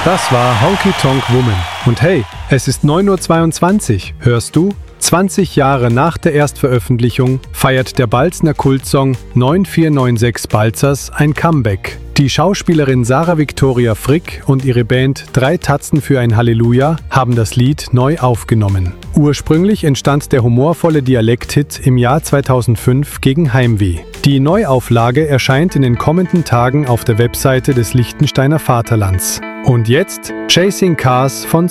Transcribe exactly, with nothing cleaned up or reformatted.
Das war Honky Tonk Woman. Und hey, es ist neun Uhr zweiundzwanzig. Hörst du? zwanzig Jahre nach der Erstveröffentlichung feiert der Balzner Kultsong neun vier neun sechs Balzers ein Comeback. Die Schauspielerin Sarah Victoria Frick und ihre Band Drei Tatzen für ein Halleluja haben das Lied neu aufgenommen. Ursprünglich entstand der humorvolle Dialekthit im Jahr zweitausendfünf gegen Heimweh. Die Neuauflage erscheint in den kommenden Tagen auf der Webseite des Liechtensteiner Vaterlands. Und jetzt Chasing Cars von